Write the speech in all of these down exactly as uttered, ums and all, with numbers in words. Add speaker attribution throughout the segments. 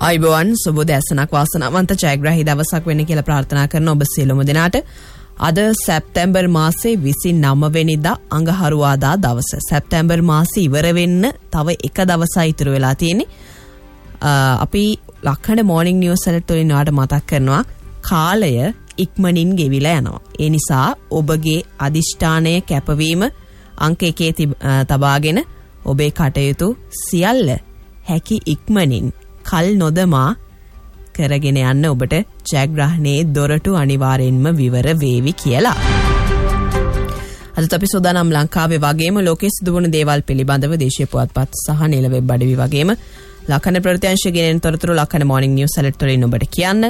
Speaker 1: අයිබෝවන් සුබ දැසනක් වාසනාවන්ත ජයග්‍රාහී දවසක් වෙන්න කියලා ප්‍රාර්ථනා කරන ඔබ සියලුම දෙනාට අද සැප්තැම්බර් මාසේ විසිනම වෙනිදා අඟහරුවාදා දවස. සැප්තැම්බර් මාසේ ඉවර වෙන්න තව එක දවසයි ඉතුරු වෙලා තියෙන්නේ. අපි ලක්කඩ මෝර්නිං නිවුස් ඇලර්ට් වලින් ඔයාලට මතක් කරනවා කාලය ඉක්මනින් ගෙවිලා යනවා. ඒ නිසා ඔබගේ අදිෂ්ඨානය කැපවීම අංක එකේ තබාගෙන ඔබේ කටයුතු සියල්ල හැකි ඉක්මනින් කල් නොදමා කරගෙන යන්න ඔබට ජයග්‍රහණයේ දොරටු අනිවාර්යෙන්ම විවර වේවි කියලා. අද අපි සෝදානම් ලංකාවේ වගේම ලෝකයේ සිදුවන දේවල් පිළිබඳව දේශීය පුවත්පත් සහ නිල වෙබ් අඩවි වගේම ලක්කන ප්‍රත්‍යංශ ගෙනෙන තොරතුරු ලක්කන මෝර්නිං නිවුස් ඇලර්ට් වලින් ඔබට කියන්න.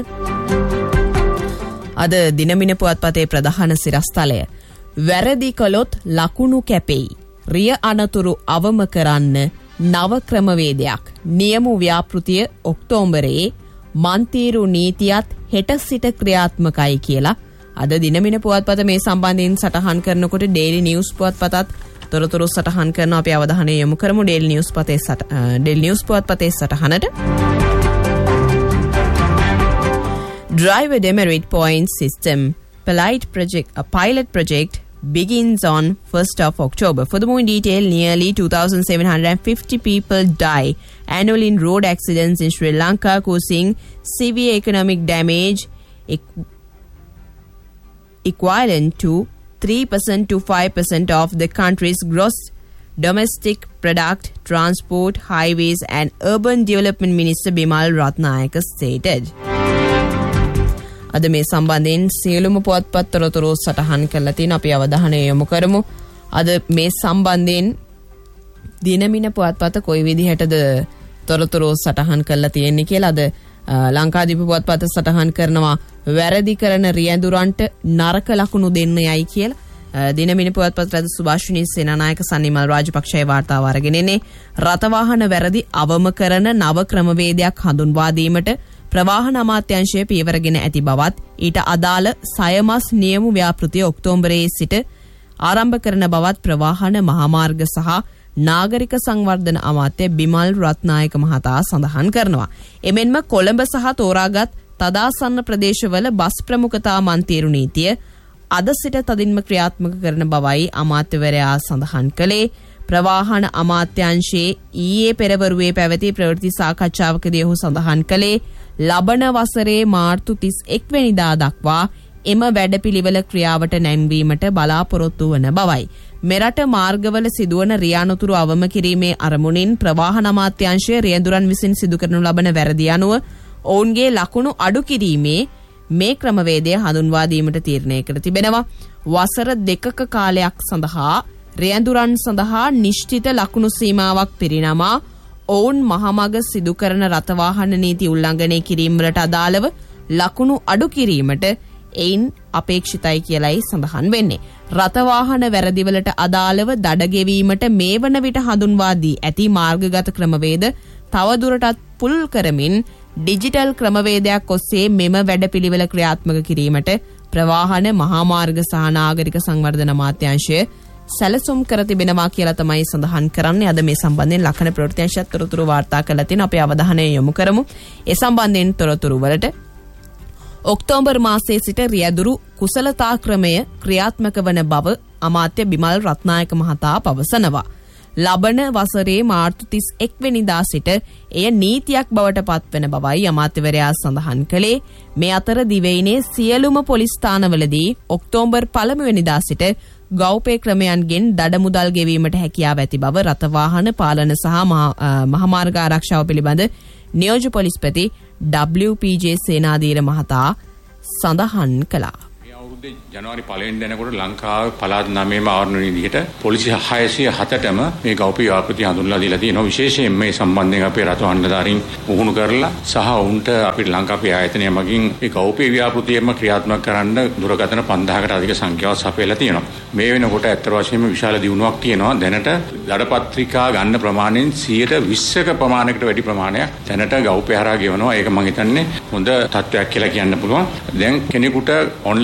Speaker 1: අද දිනමින පුවත්පතේ ප්‍රධාන සිරස්තලය වැරදි කළොත් ලකුණු කැපෙයි. රිය අනතුරු අවම කරන්න නව ක්‍රමවේදයක්. නියම ව්‍යාපෘතිය ඔක්තෝබරයේ මන්තීරු නීතියත් හෙට සිට ක්‍රියාත්මකයි කියලා අද දිනමින පුවත්පත මේ සම්බන්ධයෙන් සටහන් කරනකොට ඩේලි නිවුස් පුවත්පතත් තොරතුරු සටහන් කරන අපි අවධානය යොමු කරමු daily news පතේ daily news පුවත්පතේ සටහනට. Driver demerit point system pilot project a pilot project begins on first of October. For the more in detail, nearly two thousand seven hundred fifty people die annually in road accidents in Sri Lanka, causing severe economic damage equ- equivalent to three percent to five percent of the country's gross domestic product. Transport, Highways and Urban Development Minister Bimal Ratnayaka stated. අද මේ සම්බන්ධයෙන් සියලුම පුවත්පත් තොරතුරු සටහන් කරලා තියෙන අපි අවධානය යොමු කරමු. අද මේ සම්බන්ධයෙන් දිනමින පුවත්පත කොයි විදිහටද තොරතුරු සටහන් කරලා තියෙන්නේ කියලා අද ලංකාදීප පුවත්පත සටහන් කරනවා වැරදි කරන රියැඳුරන්ට නරක ලකුණු දෙන්න යයි කියලා. දිනමින පුවත්පත රද සුභාෂිනී සේනානායක සන්නිමල් රාජපක්ෂයේ වාර්තාව අරගෙන ඉන්නේ රථවාහන වැරදි අවම කරන නව ක්‍රමවේදයක් හඳුන්වා දීමට ප්‍රවාහන අමාත්‍යාංශය පියවරගෙන ඇති බවත් ඊට අදාළ සයමස් නියම ව්‍යාපෘතිය ඔක්තෝබරයේ සිට ආරම්භ කරන බවත් ප්‍රවාහන මහාමාර්ග සහ නාගරික සංවර්ධන අමාත්‍ය බිමල් රත්නායක මහතා සඳහන් කරනවා. එමෙන්ම කොළඹ සහ තෝරාගත් තදාසන්න ප්‍රදේශවල බස් ප්‍රමුඛතා මන්තීරු නීතිය අද සිට තදින්ම ක්‍රියාත්මක කරන බවයි අමාත්‍යවරයා සඳහන් කළේ. ප්‍රවාහන අමාත්‍යාංශයේ ඊයේ පෙරවරුවේ පැවති ප්‍රවෘත්ති සාකච්ඡාවකදී ඔහු සඳහන් කළේ ලබන වසරේ මාර්තු තිස් එක් වෙනිදා දක්වා එම වැඩපිළිවෙල ක්‍රියාවට නැංවීමට බලාපොරොත්තු වන බවයි. මෙරට මාර්ගවල සිදුවන රියානතුරු අවම කිරීමේ අරමුණින් ප්‍රවාහන අමාත්‍යාංශය රියැඳුරන් විසින් සිදු කරනු ලබන වැරදි අනුව ඔවුන්ගේ ලකුණු අඩු කිරීමේ මේ ක්‍රමවේදය හඳුන්වා දීමට තීරණය කර තිබෙනවා. වසර දෙකක කාලයක් සඳහා රියැඳුරන් සඳහා නිශ්චිත ලකුණු සීමාවක් පිරිනමා ඔවුන් මහමග සිදු කරන රථවාහන නීති උල්ලංඝනය කිරීම වලට අදාළව ලකුණු අඩු කිරීමට එයින් අපේක්ෂිතයි කියලයි සඳහන් වෙන්නේ. රථවාහන වැරදිවලට අදාළව දඩ ගෙවීමට මේ වන විට හඳුන්වා දී ඇති මාර්ගගත ක්‍රමවේද තවදුරටත් පුල් කරමින් ඩිජිටල් ක්‍රමවේදයක් ඔස්සේ මෙම වැඩපිළිවෙල ක්‍රියාත්මක කිරීමට ප්‍රවාහන මහාමාර්ග සහ නාගරික සංවර්ධන අමාත්‍යාංශය සැලසුම් කර තිබෙනවා කියලා තමයි සඳහන් කරන්නේ. අද මේ සම්බන්ධයෙන් ලක්කන ප්‍රවෘත්තිංශයත් තොරතුරු වාර්තා කරලා තියෙනවා. අපි අවධානය යොමු කරමු. ඒ සම්බන්ධයෙන් තොරතුරු වලට ඔක්තෝබර් මාසයේ සිට රියැදුරු කුසලතා ක්‍රමය ක්‍රියාත්මක වන බව අමාත්‍ය බිමල් රත්නායක මහතා පවසනවා. ලබන වසරේ මාර්තු තිස් එක් වෙනිදා සිට එය නීතියක් බවට පත්වන බවයි අමාත්‍යවරයා සඳහන් කළේ. මේ අතර දිවයිනේ සියලුම පොලිස් ස්ථානවලදී ඔක්තෝබර් පළමුවෙනිදා සිට ගෞපේ ක්‍රමයන්ගෙන් දඩ මුදල් ගෙවීමට හැකියාව ඇති බව රථවාහන පාලන සහ මහමාර්ග ආරක්ෂාව පිළිබඳ නියෝජ්‍ය පොලිස්පති ඩබ්ලිව් පී ජේ සේනාධීර මහතා සඳහන් කළා.
Speaker 2: ජනවාරි පළවෙනි දිනකොට ලංකාවේ පළාත් නවයේම ආවරණ විදිහට පොලිසිය හයසිය හතටම මේ ගෞපී ව්‍යාපෘති හඳුන්වලා දීලා තියෙනවා. විශේෂයෙන් මේ සම්බන්ධයෙන් අපේ රථවන්නදාරින් පුහුණු කරලා සහ උන්ට අපේ ලංකාවේ ආයතනය මගින් මේ ගෞපී ව්‍යාපෘතියම ක්‍රියාත්මක කරන්න දුරකථන පන්දාහකට අධික සංඛ්‍යාවක් සපයලා තියෙනවා. මේ වෙනකොට ඇත්ත වශයෙන්ම විශාල දියුණුවක් තියෙනවා. දැනට දඩපත්‍රිකා ගන්න ප්‍රමාණයෙන් සියයට විස්සක ප්‍රමාණයකට වැඩි ප්‍රමාණයක් දැනට ගෞපී හරහා ගෙවනවා. ඒක මම හිතන්නේ හොඳ තත්ත්වයක් කියලා කියන්න පුළුවන්. දැන් කෙනෙකුට ඔන්ලයින්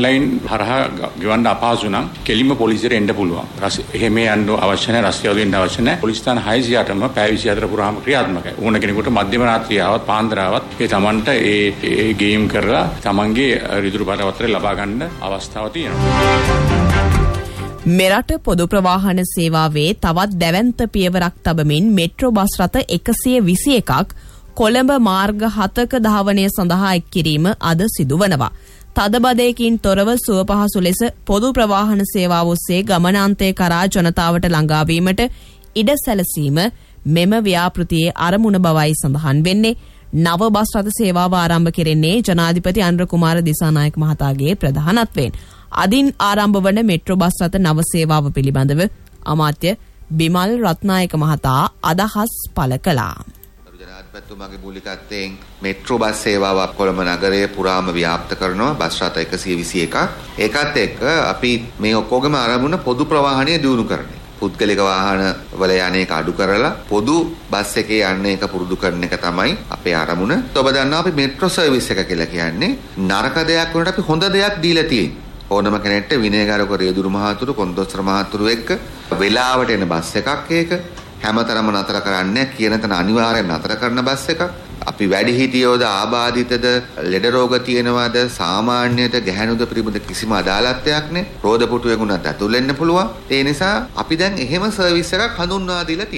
Speaker 2: හරහා ගෙවන්න අපහසු නම් කෙලින්ම පොලිසියට එන්න පුළුවන්. රස එහෙම යන්න අවශ්‍ය නැහැ, රස්තියාව දෙන්න අවශ්‍ය නැහැ. පොලිස් ස්ථාන හයසියයටම පැය විසිහතර පුරාම ක්‍රියාත්මකයි. ඕන කෙනෙකුට මධ්‍යම රාත්‍රිය ආවත් පාන්දර ආවත් ඒ තමන්ට ඒ ඒ ගේම් කරලා තමන්ගේ රිදුරු බරපත්‍රය ලබා ගන්න අවස්ථාව තියෙනවා.
Speaker 1: මෙරට පොදු ප්‍රවාහන සේවාවේ තවත් දැවැන්ත පියවරක් තබමින් මෙට්‍රෝ බස් රථ එකසිය විසි එකක් කොළඹ මාර්ග හතක ධාවනය සඳහා එක් කිරීම අද සිදුවනවා. තදබදයකින් තොරව සුවපහසු ලෙස පොදු ප්‍රවාහන සේවාව ඔස්සේ ගමනාන්තය කරා ජනතාවට ළඟාවීමට ඉඩ සැලසීම මෙම ව්‍යාපෘතියේ අරමුණ බවයි සඳහන් වෙන්නේ. නව බස් රථ සේවාව ආරම්භ කෙරෙන්නේ ජනාධිපති අනුර කුමාර දිසානායක මහතාගේ ප්‍රධානත්වයෙන්. අදින් ආරම්භ වන මෙට්‍රෝ බස් රථ නව සේවාව පිළිබඳව අමාත්‍ය බිමල් රත්නායක මහතා අදහස් පළ කළා.
Speaker 3: ජනාධිපතිතුමාගේ මූලිකත්වයෙන් මෙට්‍රෝ බස් සේවාව කොළඹ නගරයේ පුරාම ව්‍යාප්ත කරනවා බස් රථ එකසිය විසි එකක්. ඒකත් එක්ක අපි මේ ඔක්කොගම ආරම්භන පොදු ප්‍රවාහනය දියුණු කරන්නේ. පුද්ගලික වාහන වල යන්නේ අඩු කරලා පොදු බස් එකේ යන්නේ එක පුරුදු කරන එක තමයි අපේ ආරමුණ. ඔබ දන්නවා අපි මෙට්‍රෝ සර්විස් එක කියලා කියන්නේ නරක දෙයක් වුණාට අපි හොඳ දෙයක් දීලා තියෙන්නේ. ඕනම කෙනෙක්ට විනයගාරක රේදුරු මහතුරු කොන්දොස්තර මහතුරු එක්ක වෙලාවට එන බස් එකක් ඒක හැමතරම නතර කරන්නේ කියන තැන අනිවාර්යෙන් නතර කරන බස් එකක්. අපි වැඩි හිටියෝද ආබාධිතද ලෙඩ රෝග තියෙනවද සාමාන්‍යද ගැහැණුද පිළිබඳ කිසිම අදාළත්වයක් නැහැ. රෝද පුටුවේ ගුණත් ඇතුල් වෙන්න පුළුවන්. ඒ නිසා අපි දැන් එහෙම සර්විස් එකක් හඳුන්වා දීලා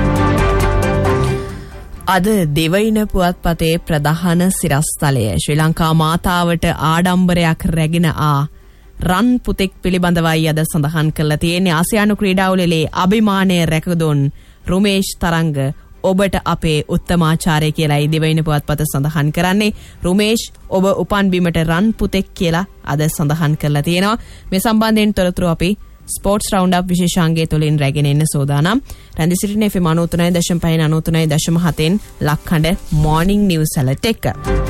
Speaker 3: තියෙනවා.
Speaker 1: අද දෙවයින පුවත්පතේ ප්‍රධාන සිරස්තලය ශ්‍රී ලංකා මාතාවට ආඩම්බරයක් රැගෙන ආ රන් පුතෙක් පිළිබඳවයි අද සඳහන් කරලා තියෙන්නේ. ආසියානු ක්‍රීඩාවලේ අභිමානය රැකදොන් රුමේෂ් තරංග ඔබට අපේ උත්තමාචාරය කියලායි දෙවයින පුවත්පත සඳහන් කරන්නේ. රුමේෂ් ඔබ උපන් බිමට රන් පුතෙක් කියලා අද සඳහන් කරලා තියෙනවා. මේ සම්බන්ධයෙන් තොරතුරු අපි ස්පෝර්ට්ස් රවුන්ඩ් අප් විශේෂාංගය තුලින් රැගෙන එන්න සෝදානම්. රැඳී සිටින එෆ් එම් නවය තුනයි දශම පහ නවය තුනයි දශම හතෙන් ලක්හඬ මොර්නිං නිවුස් ඇලර්ට් එක.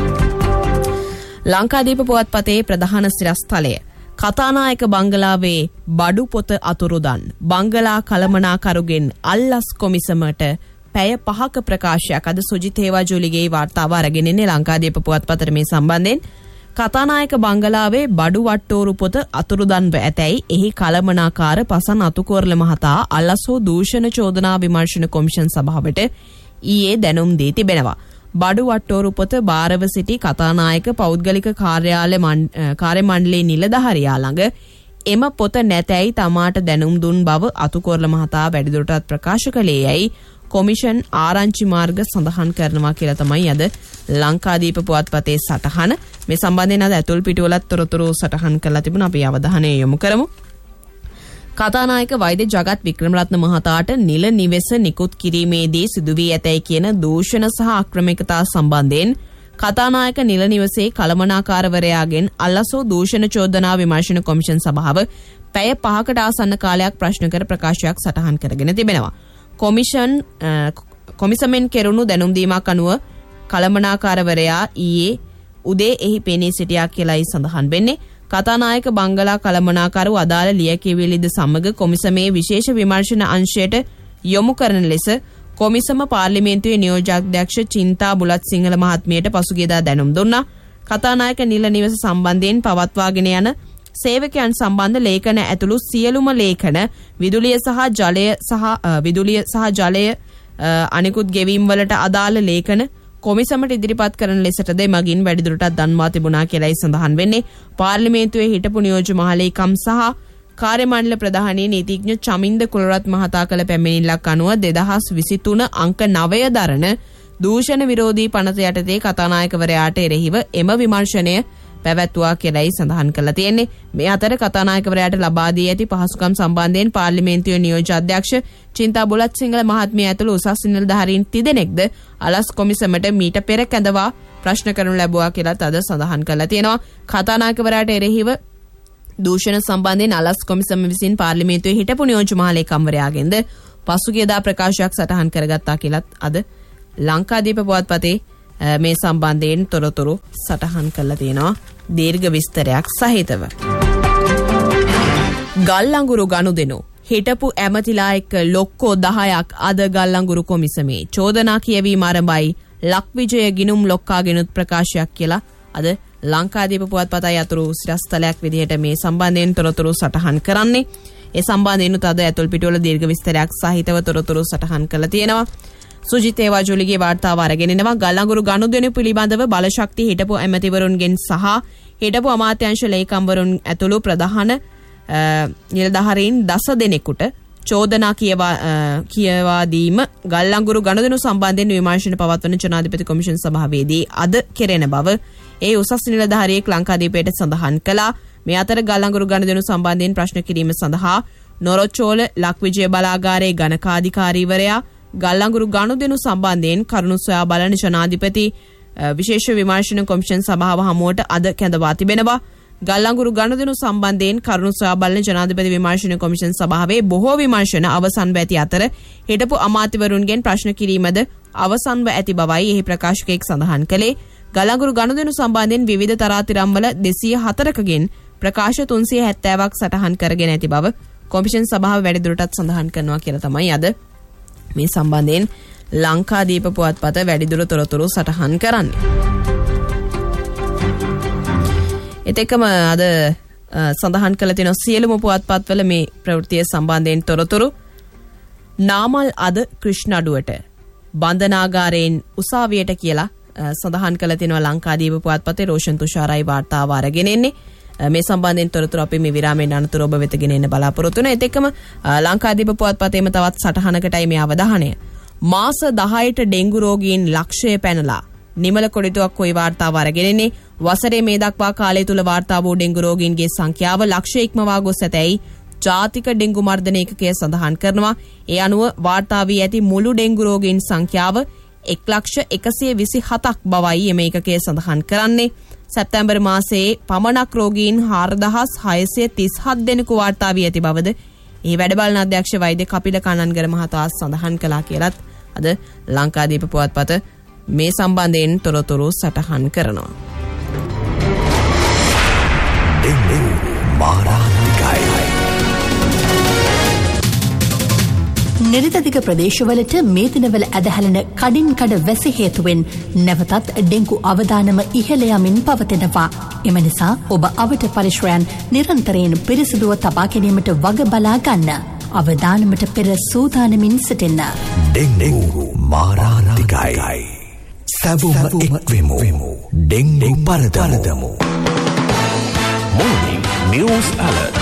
Speaker 1: ලංකාදීප පුවත්පතේ ප්‍රධාන සිරස්තලය කතානායක බංගලාවේ බඩු පොත අතුරුදන් බංගලා කළමනාකරුගෙන් අල්ලස් කොමිසමට පැය පහක ප්‍රකාශයක් අද සුජිත් හේවාජුලිගේ වාර්තාව අරගෙන ඉන්නේ ලංකාදීප පුවත්පතට මේ සම්බන්ධයෙන්. කතානායක බංගලාවේ බඩු වට්ටෝරු පොත අතුරුදන්ව ඇතැයි එහි කළමනාකාර පසන් අතුකෝරල මහතා අල්ලස් හෝ දූෂණ චෝදනා විමර්ශන කොමිෂන් සභාවට ඊයේ දැනුම් දී තිබෙනවා. බඩු වට්ටෝරු පොත භාරව සිටි කතානායක පෞද්ගලික කාර්යාලය කාර්ය මණ්ඩලයේ නිලධාරියා ළඟ එම පොත නැතැයි තමාට දැනුම් දුන් බව අතුකෝරල මහතා වැඩිදුරටත් ප්‍රකාශ කළේ යයි කොමිෂන් ආරංචි මාර්ග සඳහන් කරනවා කියලා තමයි අද ලංකාදීප පුවත්පතේ සටහන. මේ සම්බන්ධයෙන් අද ඇතුල් පිටුවලත් තොරතුරු සටහන් කරලා තිබුණා. අපි අවධානය යොමු කරමු. කතානායක වෛද්‍ය ජගත් වික්‍රමරත්න මහතාට නිල නිවෙස නිකුත් කිරීමේදී සිදුවී ඇතැයි කියන දූෂණ සහ අක්‍රමිකතා සම්බන්ධයෙන් කතානායක නිල නිවසේ කළමනාකාරවරයාගෙන් අල්ලසෝ දූෂණ චෝදනා විමර්ශන කොමිෂන් සභාව පැය පහකට ආසන්න කාලයක් ප්‍රශ්න කර ප්‍රකාශයක් සටහන් කරගෙන තිබෙනවා. කොමිෂන් කොමිසමෙන් කෙරුණු දැනුම් දීමක් අනුව කළමනාකාරවරයා ඊයේ උදේ එහි පෙනී සිටියා කියලායි සඳහන් වෙන්නේ. කතානායක බංගලා කළමනාකරු අදාළ ලියකියවිලිද සමග කොමිසමේ විශේෂ විමර්ශන අංශයට යොමු කරන ලෙස කොමිසම පාර්ලිමේන්තුවේ නියෝජ්‍යාධ්‍යක්ෂ චින්තා බුලත් සිංහල මහත්මියට පසුගියදා දැනුම් දුන්නා. කතානායක නිල නිවස සම්බන්ධයෙන් පවත්වාගෙන යන සේවකයන් සම්බන්ධ ලේඛන ඇතුළු සියලුම ලේඛන විදුලිය සහ ජලය සහ විදුලිය සහ ජලය අනිකුත් ගෙවීම් වලට අදාළ ලේඛන කොමිසමට ඉදිරිපත් කරන ලෙසටද මගින් වැඩිදුරටත් දන්වා තිබුණා කියලායි සඳහන් වෙන්නේ. පාර්ලිමේන්තුවේ හිටපු නියෝජ්‍ය මහලේකම් සහ කාර්ය මණ්ඩල ප්‍රධානී නීතිඥ චමින්ද කුලරත් මහතා කළ පැමිණිල්ලක් අනුව දෙදහස් විසිතුන අංක නවය දරන දූෂණ විරෝධී පනත යටතේ කතානායකවරයාට එරෙහිව එම විමර්ශනය පැවැත්වුවා කියලායි සඳහන් කරලා තියෙන්නේ. මේ අතර කතානායකවරයාට ලබා දී ඇති පහසුකම් සම්බන්ධයෙන් පාර්ලිමේන්තුවේ නියෝජ්‍ය අධ්‍යක්ෂ චින්තා බුලත් සිංහල මහත්මිය ඇතුළු උසස් නිලධාරීන් තිදෙනෙක්ද අලස් කොමිසමට මීට පෙර කැඳවා ප්‍රශ්න කරනු ලැබුවා කියලාත් අද සඳහන් කරලා තියෙනවා. කතානායකවරයාට එරෙහිව දූෂණ සම්බන්ධයෙන් අලස් කොමිසම විසින් පාර්ලිමේන්තුවේ හිටපු නියෝජ්‍ය මහලේකම්වරයාගෙන්ද පසුගියදා ප්‍රකාශයක් සටහන් කරගත්තා කියලාත් අද ලංකාදීප පුවත්පතේ මේ සම්බන්ධයෙන් තොරතුරු සටහන් කරලා තියෙනවා දීර්ඝ විස්තරයක් සහිතව. ගල්අඟුරු ගනුදෙනු හිටපු ඇමතිලා එක්ක ලොක්කෝ දහයක් අද ගල්අඟුරු කොමිසමේ චෝදනා කියවීම ආරම්භයි ලක්විජය ගිනුම් ලොක්කාගෙනුත් ප්‍රකාශයක් කියලා අද ලංකාදීප පුවත්පතයි අතුරු සිරස්තලයක් විදිහට මේ සම්බන්ධයෙන් තොරතුරු සටහන් කරන්නේ. ඒ සම්බන්ධයෙන් උත් අද ඇතුල් පිටුවල දීර්ඝ විස්තරයක් සහිතව තොරතුරු සටහන් කරලා තියෙනවා. සුජිත් ඒවාජොලිගේ වාර්තාව අරගෙන එනවා. ගල්අඟුරු ගනුදෙනු පිළිබඳව බලශක්තිය හිටපු ඇමතිවරුන්ගෙන් සහ හිටපු අමාත්‍යාංශ ලේකම්වරුන් ඇතුළු ප්‍රධාන නිලධාරීන් දස දෙනෙකුට චෝදනා කියවා කියවා දීම ගල්අඟුරු ගනුදෙනු සම්බන්ධයෙන් විමර්ශන පවත්වන ජනාධිපති කොමිෂන් සභාවේදී අද කෙරෙන බව ඒ උසස් නිලධාරියෙක් ලංකාදීපයට සඳහන් කළා. මේ අතර ගල්අඟුරු ගනුදෙනු සම්බන්ධයෙන් ප්‍රශ්න කිරීම සඳහා නොරොච්චෝල ලක්විජය බලාගාරයේ ගණකාධිකාරීවරයා ගල්අඟුරු ගනුදෙනු සම්බන්ධයෙන් කරුණු සොයා බලන ජනාධිපති විශේෂ විමර්ශන කොමිෂන් සභාව හමුවට අද කැඳවා තිබෙනවා. ගල්අඟුරු ගනුදෙනු සම්බන්ධයෙන් කරුණු සොයා බලන ජනාධිපති විමර්ශන කොමිෂන් සභාවේ බොහෝ විමර්ශන අවසන්ව ඇති අතර හිටපු අමාත්‍යවරුන්ගෙන් ප්‍රශ්න කිරීමද අවසන්ව ඇති බවයි එහි ප්‍රකාශකයෙක් සඳහන් කළේ. ගල්අඟුරු ගනුදෙනු සම්බන්ධයෙන් විවිධ තරාතිරම්වල දෙසිය හතරකගෙන් ප්‍රකාශ තුන්සිය හැත්තෑවක් සටහන් කරගෙන ඇති බව කොමිෂන් සභාව වැඩිදුරටත් සඳහන් කරනවා කියලා තමයි අද මේ සම්බන්ධයෙන් ලංකාදීප පුවත්පත වැඩිදුර තොරතුරු සටහන් කරන්නේ. එතෙකම අද සඳහන් කළ තියෙන සියලුම පුවත්පත්වල මේ ප්‍රවෘත්තිය සම්බන්ධයෙන් තොරතුරු. නාමල් අද ක්‍රිෂ්ණඩුවට බන්ධනාගාරයෙන් උසාවියට කියලා සඳහන් කළ තියෙනවා ලංකාදීප පුවත්පතේ රෝෂන් තුෂාරයි වාර්තාව අරගෙන එන්නේ. මේ සම්බන්ධයෙන් තොරතුරු අපි මේ විරාමයෙන් අනතුරු ඔබ වෙත ගෙන එන්න බලාපොරොත්තු වෙනවා. ඒත් එක්කම ලංකාදීප පුවත්පතේම තවත් සටහනකටයි මේ අවධානය. මාස දහයට ඩෙන්ගු රෝගීන් ලක්ෂය පැනලා නිමල කොඩිතුවක් කොයි වාර්තාව අරගෙන එන්නේ. වසරේ මේ දක්වා කාලය තුල වාර්තා වූ ඩෙන්ගු රෝගීන්ගේ සංඛ්‍යාව ලක්ෂය ඉක්මවා ගොස් ඇතැයි ජාතික ඩෙන්ගු මර්ධන ඒකකය සඳහන් කරනවා. ඒ අනුව වාර්තා වී ඇති මුළු ඩෙන්ගු රෝගීන් සංඛ්‍යාව එක් ලක්ෂ එකසිය විසි හතක් බවයි එම ඒකකය සඳහන් කරන්නේ. සැප්තැම්බර් මාසයේ පමණක් රෝගීන් හාරදහස් හයසිය තිස්හත් දෙනෙකු වාර්තා වී ඇති බවද එහි වැඩබලන අධ්‍යක්ෂ වෛද්‍ය කපිල කනන්ගර මහතා සඳහන් කළා කියලත් අද ලංකාදීප පුවත්පත මේ සම්බන්ධයෙන් තොරතුරු සටහන් කරනවා.
Speaker 4: නිරිතදිග ප්‍රදේශවලට මේ දිනවල ඇදහැලෙන කඩින් කඩ වැසි හේතුවෙන් නැවතත් ඩෙන්ගු අවදානම ඉහළ යමින් පවතිනවා. එම නිසා ඔබ අවට පරිශ්‍රයන් නිරන්තරයෙන් පිරිසිදුව තබා ගැනීමට වග බලා ගන්න. අවදානමට පෙර සූදානමින් සිටින්න.
Speaker 5: Dengue මාරාන්තිකයි. සැවුම එක්වෙමු. Dengue පරදමු. Morning News Alert.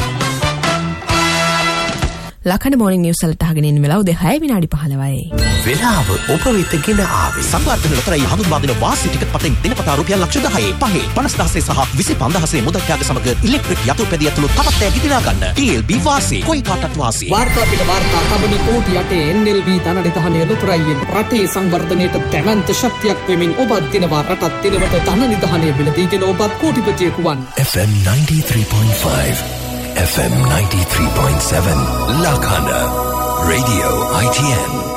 Speaker 1: ලකන morning news වලට අහගෙන ඉන්න වෙලාව දෙහය විනාඩි පහළොවයි.
Speaker 5: වෙලාව ඔබ වෙතගෙන ආවේ.
Speaker 6: සංවර්ධන ලොතරැයි හඳුන්වා දෙන වාසි ටිකට් පතෙන් දිනපතා රුපියල් ලක්ෂ දහයේ පහේ පනස් දහසේ සහ විසි පන්දහසේ මුදල් ත්‍යාග සමග ඉලෙක්ට්‍රික් යතුරුපැදිය ඇතුළු තවත් ඈ දිනා ගන්න. ටී එල් බී වාසි කොයි කාටත් වාසි.
Speaker 7: වාර්තා පිට වාර්තා කබනි කෝටි යටේ එන් එල් බී ධනනිධානය ලොතරැයියෙන් රටේ සංවර්ධනයට දැවැන්ත ශක්තියක් වෙමින් ඔබත් දිනවා රටත් දිනවට ධනනිධානය බිලදීගෙන ඔබත් කෝටිපතියෙකු වන්.
Speaker 5: F M ninety-three point five F M ninety-three point seven Lakana Radio I T N